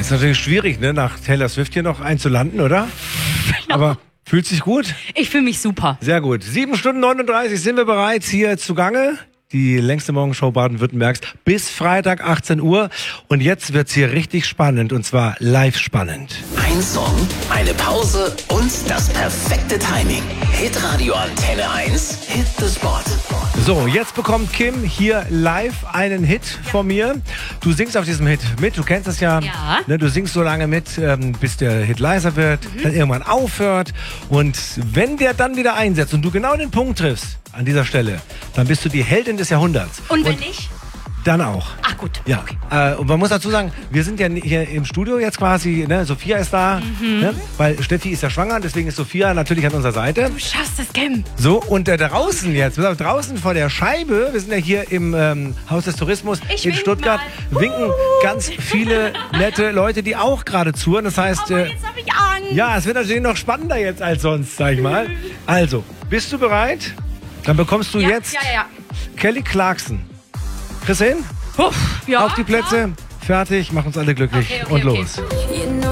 ist natürlich schwierig, ne, nach Taylor Swift hier noch einzulanden, oder? Ja. Aber fühlt sich gut? Ich fühle mich super. Sehr gut. 7 Stunden 39 sind wir bereits hier zugange. Die längste Morgenshow Baden-Württembergs bis Freitag 18 Uhr. Und jetzt wird's hier richtig spannend, und zwar live spannend. Ein Song, eine Pause und das perfekte Timing. Hitradio Antenne 1, Hit the Spot. So, jetzt bekommt Kim hier live einen Hit von mir. Du singst auf diesem Hit mit, du kennst es ja. Ja. Ne, du singst so lange mit, bis der Hit leiser wird, dann irgendwann aufhört. Und wenn der dann wieder einsetzt und du genau den Punkt triffst an dieser Stelle, dann bist du die Heldin des Jahrhunderts. Und wenn nicht? Dann auch. Ach gut. Ja, okay. Und man muss dazu sagen, wir sind ja hier im Studio jetzt quasi, ne? Sophia ist da, ne? Weil Steffi ist ja schwanger, deswegen ist Sophia natürlich an unserer Seite. Du schaffst das, Kim. So, und draußen jetzt, draußen vor der Scheibe, wir sind ja hier im Haus des Tourismus in Stuttgart, winken ganz viele nette Leute, die auch gerade zuhören. Das heißt, Aber jetzt habe ich Angst. ja, es wird natürlich noch spannender jetzt als sonst, sag ich mal. Also, bist du bereit? Dann bekommst du jetzt Ja. Kelly Clarkson. Kriegst du hin? Ja, Auf die Plätze, fertig, mach uns alle glücklich Okay, und okay. los.